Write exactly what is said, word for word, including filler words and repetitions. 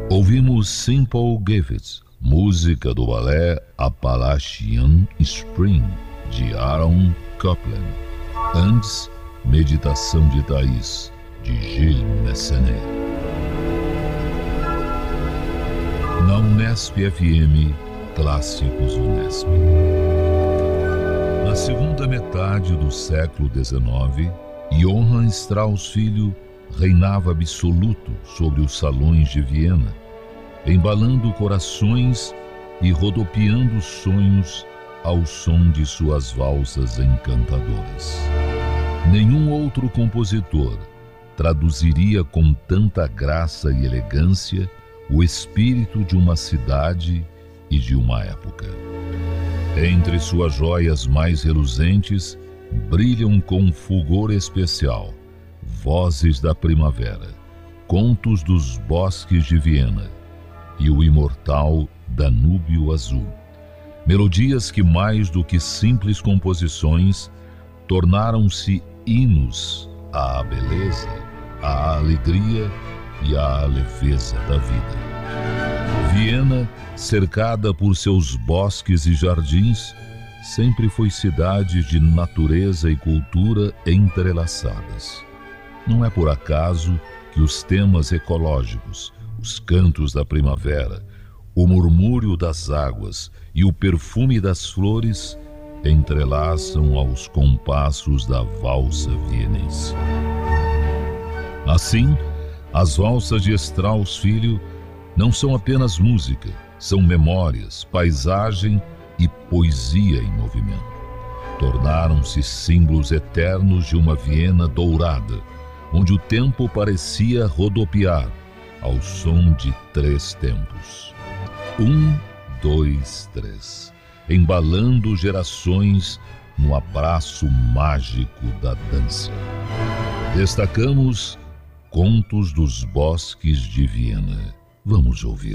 Ouvimos Simple Gifts, música do balé Appalachian Spring, de Aaron Copland. Antes, Meditação de Thaís, de Gilles Messenet. Na Unesp F M, Clássicos Unesp. Na segunda metade do século dezenove, Johann Strauss Filho reinava absoluto sobre os salões de Viena, embalando corações e rodopiando sonhos ao som de suas valsas encantadoras. Nenhum outro compositor traduziria com tanta graça e elegância o espírito de uma cidade e de uma época. Entre suas joias mais reluzentes brilham com fulgor especial Vozes da Primavera, Contos dos Bosques de Viena e o imortal Danúbio Azul. Melodias que, mais do que simples composições, tornaram-se hinos à beleza, à alegria e à leveza da vida. Viena, cercada por seus bosques e jardins, sempre foi cidade de natureza e cultura entrelaçadas. Não é por acaso que os temas ecológicos, os cantos da primavera, o murmúrio das águas e o perfume das flores entrelaçam aos compassos da valsa vienense. Assim, as valsas de Strauss Filho não são apenas música, são memórias, paisagem e poesia em movimento. Tornaram-se símbolos eternos de uma Viena dourada, onde o tempo parecia rodopiar ao som de três tempos. Um, dois, três. Embalando gerações no abraço mágico da dança. Destacamos Contos dos Bosques de Viena. Vamos ouvir.